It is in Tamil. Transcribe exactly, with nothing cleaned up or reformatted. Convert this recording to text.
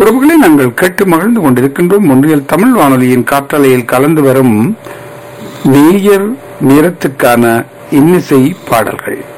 உறவுகளை நாங்கள் கேட்டு மகிழ்ந்து கொண்டிருக்கின்றோம். ஒன்றியல் தமிழ் வானொலியின் காற்றலையில் கலந்து வரும் நேயர் நேரத்துக்கான இன்னிசை பாடல்கள்.